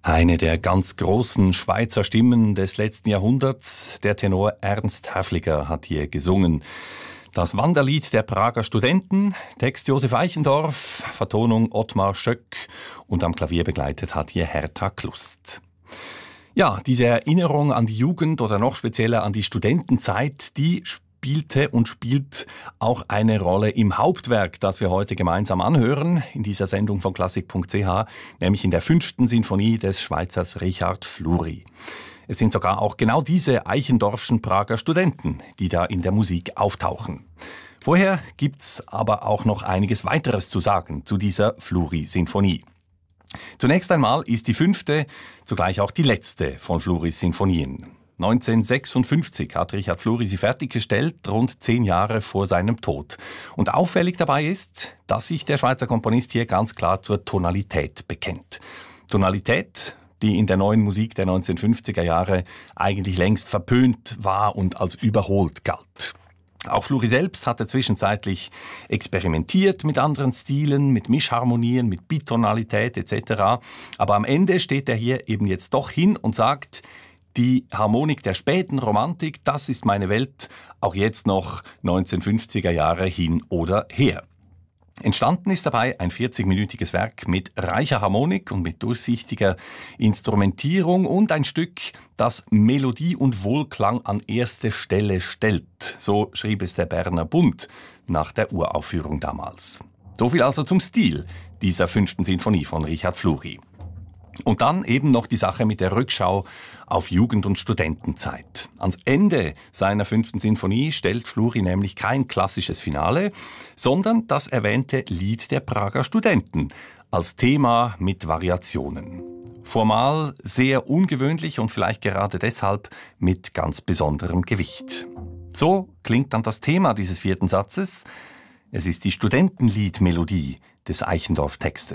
Eine der ganz großen Schweizer Stimmen des letzten Jahrhunderts, der Tenor Ernst Häfliger, hat hier gesungen. Das Wanderlied der Prager Studenten, Text Josef Eichendorff, Vertonung Ottmar Schöck und am Klavier begleitet hat hier Hertha Klust. Ja, diese Erinnerung an die Jugend oder noch spezieller an die Studentenzeit, die spielte und spielt auch eine Rolle im Hauptwerk, das wir heute gemeinsam anhören, in dieser Sendung von klassik.ch, nämlich in der 5. Sinfonie des Schweizers Richard Fluri. Es sind sogar auch genau diese Eichendorffschen Prager Studenten, die da in der Musik auftauchen. Vorher gibt's aber auch noch einiges weiteres zu sagen zu dieser Fluri-Sinfonie. Zunächst einmal ist die 5., zugleich auch die letzte von Fluris Sinfonien. 1956 hat Richard Fluri sie fertiggestellt, rund 10 Jahre vor seinem Tod. Und auffällig dabei ist, dass sich der Schweizer Komponist hier ganz klar zur Tonalität bekennt. Tonalität, die in der neuen Musik der 1950er Jahre eigentlich längst verpönt war und als überholt galt. Auch Fluri selbst hatte zwischenzeitlich experimentiert mit anderen Stilen, mit Mischharmonien, mit Bitonalität etc. Aber am Ende steht er hier eben jetzt doch hin und sagt, die Harmonik der späten Romantik, das ist meine Welt, auch jetzt noch 1950er Jahre hin oder her. Entstanden ist dabei ein 40-minütiges Werk mit reicher Harmonik und mit durchsichtiger Instrumentierung und ein Stück, das Melodie und Wohlklang an erste Stelle stellt. So schrieb es der Berner Bund nach der Uraufführung damals. So viel also zum Stil dieser 5. Sinfonie von Richard Fluri. Und dann eben noch die Sache mit der Rückschau auf Jugend- und Studentenzeit. Ans Ende seiner 5. Sinfonie stellt Fluri nämlich kein klassisches Finale, sondern das erwähnte Lied der Prager Studenten als Thema mit Variationen. Formal sehr ungewöhnlich und vielleicht gerade deshalb mit ganz besonderem Gewicht. So klingt dann das Thema dieses 4. Satzes. Es ist die Studentenliedmelodie des Eichendorff-Textes.